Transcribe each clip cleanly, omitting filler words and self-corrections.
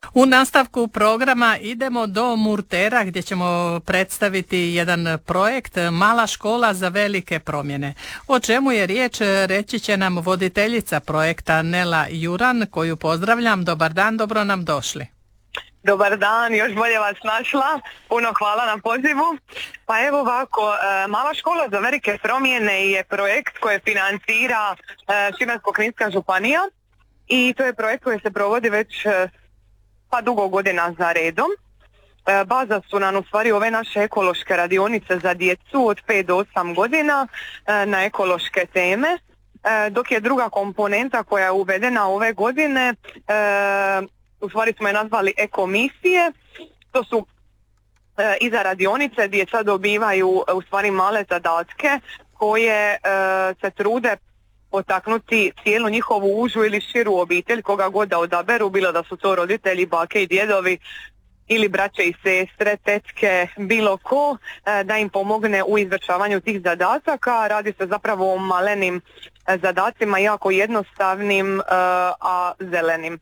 U nastavku programa idemo do Murtera gdje ćemo predstaviti jedan projekt Mala škola za velike promjene. O čemu je riječ reći će nam voditeljica projekta Nela Juran, koju pozdravljam. Dobar dan, dobro nam došli. Dobar dan, još bolje vas našla. Puno hvala na pozivu. Pa evo ovako, Mala škola za velike promjene je projekt koji financira Šibensko-kninska županija i to je projekt koji se provodi već dugo godina za redom. Baza su nam u stvari ove naše ekološke radionice za djecu od 5 do 8 godina na ekološke teme, dok je druga komponenta koja je uvedena ove godine, u stvari smo je nazvali ekomisije. To su iza radionice djeca dobivaju u stvari male zadatke koje se trude potaknuti cijelu njihovu užu ili širu obitelj, koga god da odaberu, bilo da su to roditelji, bake i djedovi ili braće i sestre, tetke, bilo ko, da im pomogne u izvršavanju tih zadataka. Radi se zapravo o malenim zadacima, jako jednostavnim, a zelenim.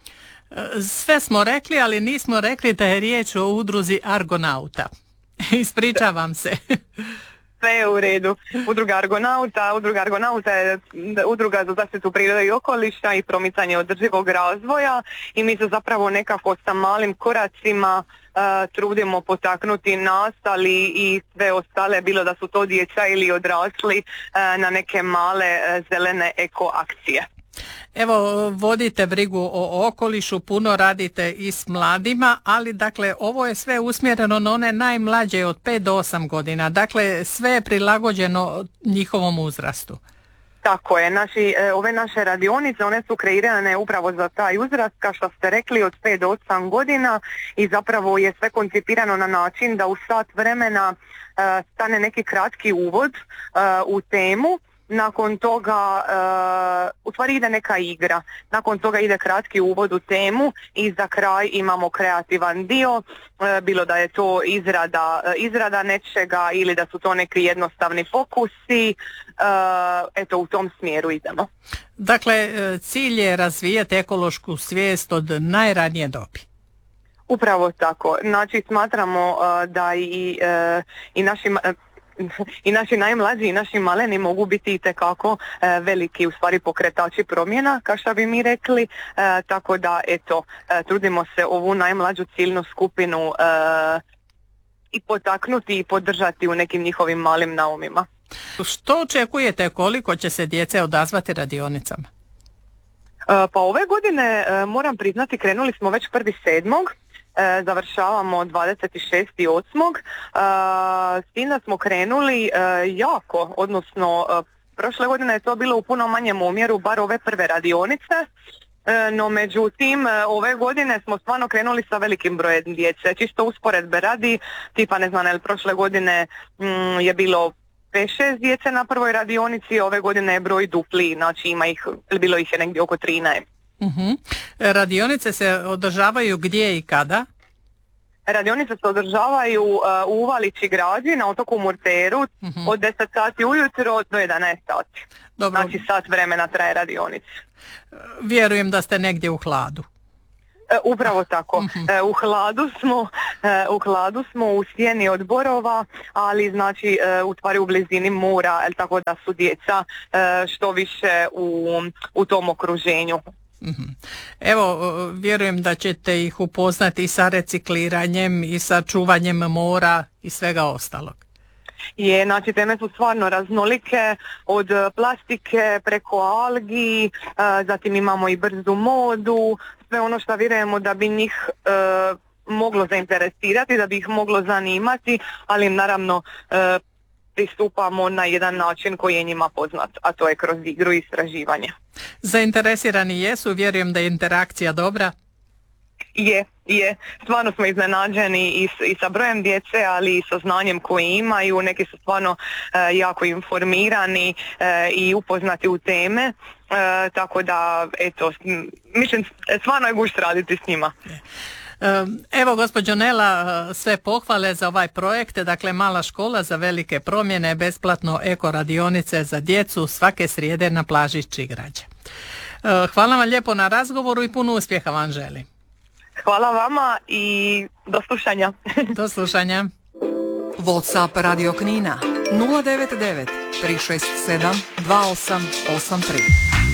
Sve smo rekli, ali nismo rekli da je riječ o udruzi Argonauta. Ispričavam se. Sve je u redu. Udruga Argonauta je udruga za zaštitu prirode i okoliša i promicanje održivog razvoja i mi se zapravo nekako sa malim koracima trudimo potaknuti nas, ali i sve ostale, bilo da su to djeca ili odrasli, na neke male zelene eko akcije. Evo, vodite brigu o okolišu, puno radite i s mladima, ali dakle ovo je sve usmjereno na one najmlađe od 5 do 8 godina, dakle sve je prilagođeno njihovom uzrastu. Tako je, ove naše radionice, one su kreirane upravo za taj uzrast, kao što ste rekli, od 5 do 8 godina i zapravo je sve koncipirano na način da u sat vremena stane neki kratki uvod u temu. Nakon toga u stvari ide neka igra, nakon toga ide kratki uvod u temu i za kraj imamo kreativan dio, bilo da je to izrada nečega ili da su to neki jednostavni fokusi, eto u tom smjeru idemo. Dakle, cilj je razvijati ekološku svijest od najranije dobi. Upravo tako, znači smatramo da i naši najmlađi i naši maleni mogu biti itekako veliki u stvari pokretači promjena, kao što bi mi rekli, tako da eto, trudimo se ovu najmlađu ciljnu skupinu i potaknuti i podržati u nekim njihovim malim naumima. Što očekujete, koliko će se djece odazvati radionicama? Pa ove godine, moram priznati, krenuli smo već 1.7. Završavamo 26.8. S tim da smo krenuli jako, odnosno prošle godine je to bilo u puno manjem omjeru, bar ove prve radionice, no međutim ove godine smo stvarno krenuli sa velikim brojem djece, čisto usporedbe radi, tipa ne znam, prošle godine je bilo 5-6 djece na prvoj radionici, ove godine je broj dupli, znači bilo ih je negdje oko 13. Radionice se održavaju gdje i kada? Radionice se održavaju u Uvalići građi na otoku Murteru od 10 sati ujutro do 11 sati. Dobro. Znači sat vremena traje radionica. Vjerujem da ste negdje u hladu. Upravo tako. U hladu smo u sjeni od borova, ali znači u stvari u blizini mora, tako da su djeca što više u tom okruženju. Evo, vjerujem da ćete ih upoznati i sa recikliranjem i sa čuvanjem mora i svega ostalog. Znači teme su stvarno raznolike, od plastike preko algi, zatim imamo i brzu modu, sve ono što vjerujemo da bi njih moglo zainteresirati, da bi ih moglo zanimati, ali naravno pristupamo na jedan način koji je njima poznat, a to je kroz igru i istraživanje. Zainteresirani jesu, vjerujem da je interakcija dobra. Je. Stvarno smo iznenađeni i sa brojem djece, ali i sa znanjem koje imaju. Neki su stvarno jako informirani i upoznati u teme, tako da, eto, mislim, stvarno je gušt raditi s njima. Evo, gospođo Nela, sve pohvale za ovaj projekt, dakle Mala škola za velike promjene, besplatno eko radionice za djecu svake srijede na plaži Čigrađe. Hvala vam lijepo na razgovoru i puno uspjeha vam želim. Hvala vama i do slušanja. Do slušanja. WhatsApp Radio Knina 099 367 2883.